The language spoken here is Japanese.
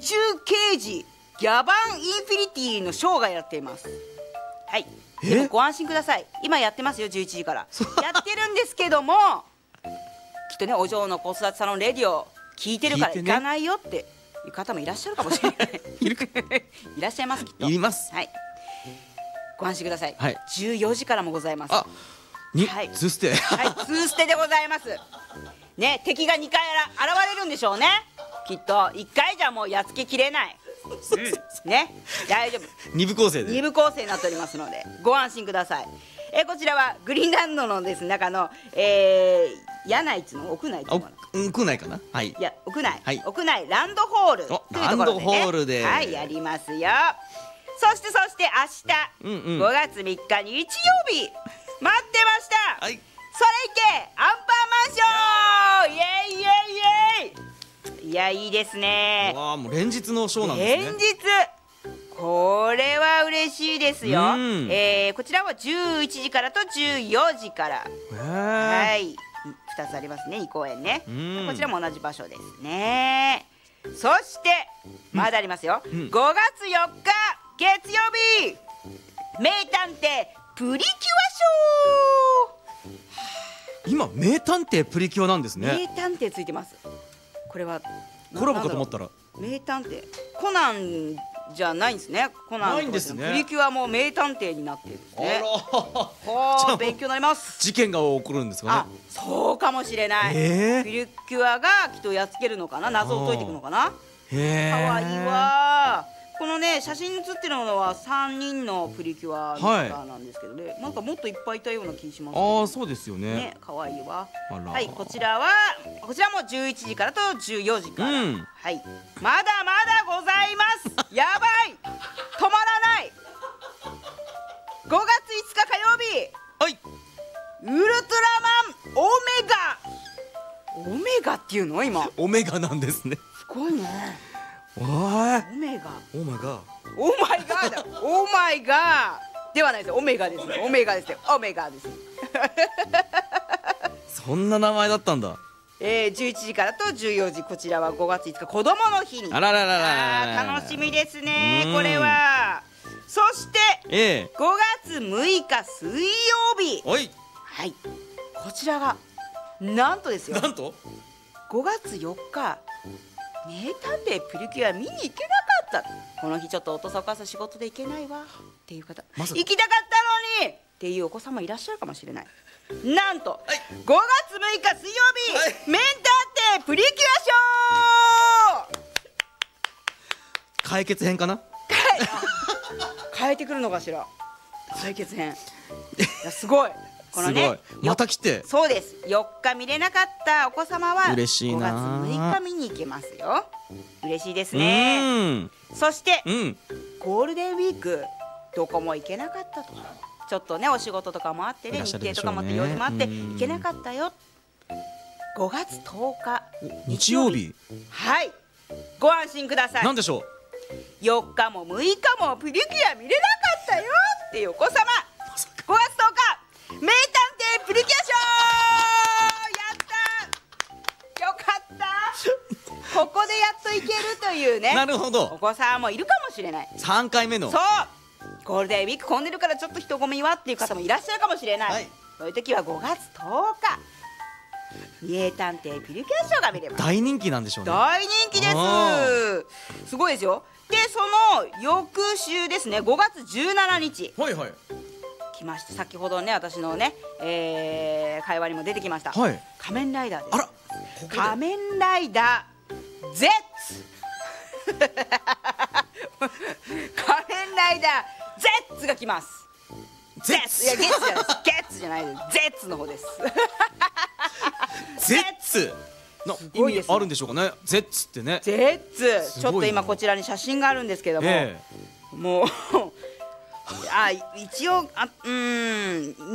宙刑事ギャバンインフィニティのショーがやっています。はい、でもご安心ください。今やってますよ、11時からやってるんですけども、きっとね、お嬢の子育てサロンレディオ聞いてるから行かないよっていう方もいらっしゃるかもしれないいらっしゃいます、きっといます。 はい、ご安心ください、 はい、 14時からもございます。 あ、 はい、 ツーステはい、ツーステでございますね。敵が2回現れるんでしょうね、きっと。1回じゃもうやっつけきれない、ね、大丈夫、 二部構成で 2部構成になっておりますのでご安心ください。こちらはグリーンランドのですね、中の、屋内っていうの、屋内っていうのかな、 屋内かな、はい、 いや屋内、 はい、 屋内ランドホールというところでね、 ランドホールで、 はい、やりますよ。そして明日、5月3日日曜日待ってました、 はい、 それいけアンパンマンショー、イエイイエイイエイ。いや、いいですね。 わあ、もう連日のショーなんですね。 連日、これは嬉しいですよ。こちらは11時からと14時から、はい、2つありますね、2公演ね。こちらも同じ場所ですね。そしてまだありますよ、5月4日月曜日、名探偵プリキュアショー。 今名探偵プリキュアなんですね。 名探偵ついてます。これはコラボかと思ったら名探偵コナンじゃないんですね。コナンないんですね。 プリキュアも名探偵になってるんですね。 あら勉強になります。 事件が起こるんですかね。 そうかもしれない。プリキュアがきっとやっつけるのかな、謎を解いていくのかな。かわいいわ。このね、写真に写ってるのは3人のプリキュアなんですけどね、なんかもっといっぱいいたような気しますね。 そうですよね。 かわいいわ。はい、こちらも11時からと14時から、はい、まだまだございます。やばい、止まらない。5月5日火曜日、 はい、 ウルトラマンオメガっていうの、今オメガなんですね。 すごいね。 オメガ、 オメガ、 オーマイガーだ、オーマイガーではないです。オメガですね。オメガですよ。オメガです。 そんな名前だったんだ。 11時からと14時、こちらは5月5日子供の日に。 あらららら、 楽しみですね、これは。そして5月6日水曜日、はい、こちらがなんとですよ、 なんと 5月4日名探偵プリキュア見に行けなかった。この日ちょっとお父さんお母さん仕事で行けないわっていう方、行きたかったのにっていうお子様いらっしゃるかもしれない。なんと、5月6日水曜日、名探偵プリキュアショー解決編かな。 変えてくるのかしら、解決編。いや、すごい。このね、 また来て、 そうです、4日見れなかったお子様は嬉しいな。 5月6日見に行けますよ。嬉しいですね。そして、ゴールデンウィークどこも行けなかったとか、ちょっとねお仕事とかもあってね、日程とかもあって用事もあって行けなかったよ。5月10日日曜日、 はい、ご安心ください。 何でしょう、4日も6日もプリキュア見れなかったよっていうお子様、5月10日名探偵プリキュアショー、やった、よかったここでやっといけるというね、 なるほど、 お子さんもいるかもしれない。 3回目の、 そう、ゴールデンウィーク混んでるからちょっと人混みはっていう方もいらっしゃるかもしれない、そういう時は5月10日名探偵プリキュアショーが見れます。 大人気なんでしょうね。 大人気です。すごいですよ。で、その翌週ですね、5月17日、来ました。先ほどね、私のね、会話にも出てきました、仮面ライダーです。 あら、 仮面ライダー Z 仮面ライダー Z が来ます。 Z、 いや、ゲッツじゃないです。ゲッツじゃないです。 Z の方です。 Z の意味あるんでしょうかね。 Z ってね、 Z、 ちょっと今こちらに写真があるんですけども、もう一応